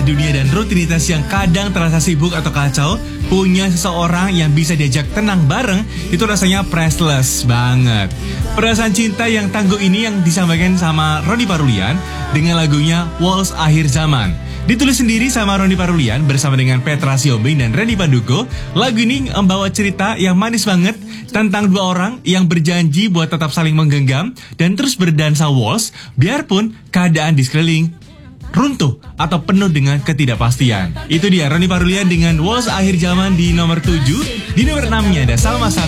dunia dan rutinitas yang kadang terasa sibuk atau kacau, punya seseorang yang bisa diajak tenang bareng, itu rasanya priceless banget. Perasaan cinta yang tangguh ini yang disampaikan sama Roni Parulian dengan lagunya Waltz Akhir Zaman. Ditulis sendiri sama Roni Parulian bersama dengan Petra Siombing dan Randy Panduko. Lagu ini membawa cerita yang manis banget tentang dua orang yang berjanji buat tetap saling menggenggam dan terus berdansa waltz biarpun keadaan di sekeliling runtuh atau penuh dengan ketidakpastian. Itu dia Roni Parulian dengan Waltz Akhir Zaman di nomor 7. Di nomor 6-nya ada Salma Sakti